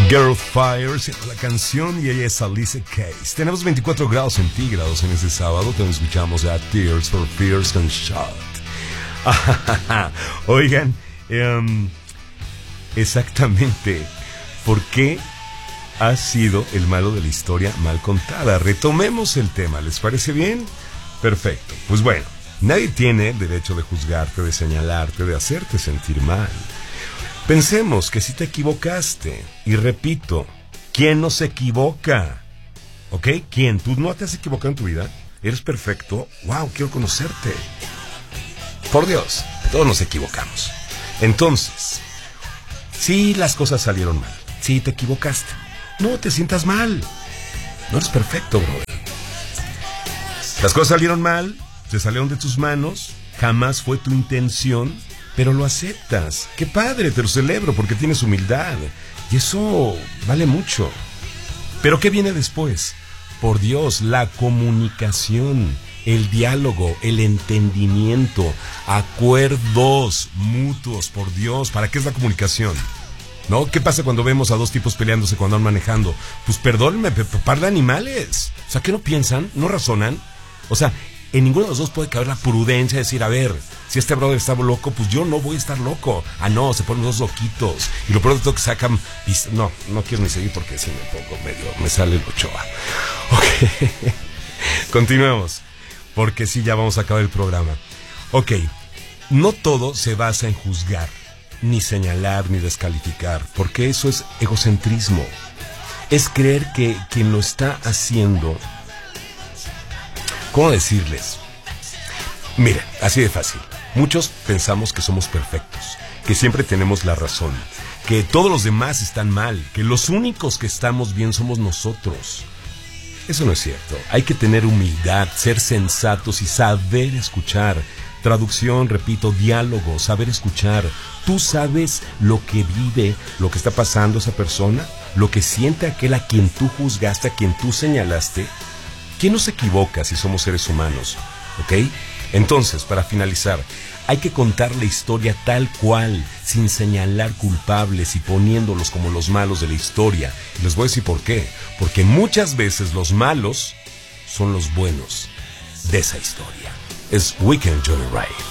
Girl Fire, la canción, y ella es Alicia Keys. Tenemos 24 grados centígrados en este sábado. También escuchamos a Tears for Fears and Shout. Oigan, exactamente, ¿por qué ha sido el malo de la historia mal contada? Retomemos el tema, ¿les parece bien? Perfecto. Pues bueno, nadie tiene derecho de juzgarte, de señalarte, de hacerte sentir mal. Pensemos que si te equivocaste, y repito, ¿quién no se equivoca? ¿Ok? ¿Quién? ¿Tú no te has equivocado en tu vida? ¿Eres perfecto? ¡Wow! Quiero conocerte. Por Dios, todos nos equivocamos. Entonces, si las cosas salieron mal, si te equivocaste, no te sientas mal. No eres perfecto, brother. Las cosas salieron mal, se salieron de tus manos, jamás fue tu intención, pero lo aceptas. ¡Qué padre! Te lo celebro porque tienes humildad. Y eso vale mucho. ¿Pero qué viene después? Por Dios, la comunicación, el diálogo, el entendimiento, acuerdos mutuos, por Dios. ¿Para qué es la comunicación? ¿No? ¿Qué pasa cuando vemos a dos tipos peleándose cuando van manejando? Pues perdónenme, par de animales. O sea, ¿qué no piensan? ¿No razonan? O sea, en ninguno de los dos puede caber la prudencia de decir, a ver, si este brother está loco, pues yo no voy a estar loco. Ah, no, se ponen dos loquitos. Y lo peor de todo que sacan... No quiero ni seguir porque si me pongo medio... Me sale el Ochoa. Ok. Continuemos. Porque sí, ya vamos a acabar el programa. Ok. No todo se basa en juzgar, ni señalar, ni descalificar. Porque eso es egocentrismo. Es creer que quien lo está haciendo... ¿Cómo decirles? Miren, así de fácil. Muchos pensamos que somos perfectos, que siempre tenemos la razón, que todos los demás están mal, que los únicos que estamos bien somos nosotros. Eso no es cierto. Hay que tener humildad, ser sensatos y saber escuchar. Traducción, repito, diálogo, saber escuchar. ¿Tú sabes lo que vive, lo que está pasando esa persona? ¿Lo que siente aquel a quien tú juzgaste, a quien tú señalaste? ¿Quién no se equivoca si somos seres humanos? ¿Ok? Entonces, para finalizar, hay que contar la historia tal cual, sin señalar culpables y poniéndolos como los malos de la historia. Y les voy a decir por qué. Porque muchas veces los malos son los buenos de esa historia. Es Weekend Joyride.